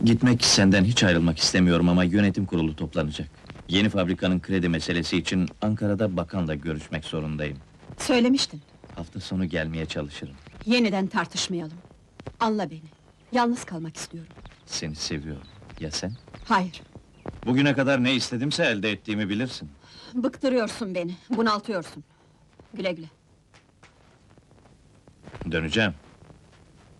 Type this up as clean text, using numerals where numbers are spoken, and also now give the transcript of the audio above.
Gitmek, senden hiç ayrılmak istemiyorum ama yönetim kurulu toplanacak. Yeni fabrikanın kredi meselesi için Ankara'da bakanla görüşmek zorundayım. Söylemiştin. Hafta sonu gelmeye çalışırım. Yeniden tartışmayalım. Anla beni. Yalnız kalmak istiyorum. Seni seviyorum. Ya sen? Hayır. Bugüne kadar ne istedimse elde ettiğimi bilirsin. Bıktırıyorsun beni, bunaltıyorsun. Güle güle. Döneceğim.